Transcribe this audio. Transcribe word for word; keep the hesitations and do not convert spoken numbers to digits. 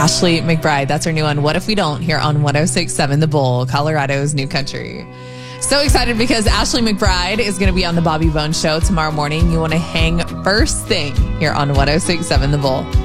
Ashley McBryde. That's her new one. What If We Don't? Here on one oh six point seven The Bull, Colorado's new country. So excited because Ashley McBryde is going to be on the Bobby Bones Show tomorrow morning. You want to hang first thing here on one oh six point seven The Bull.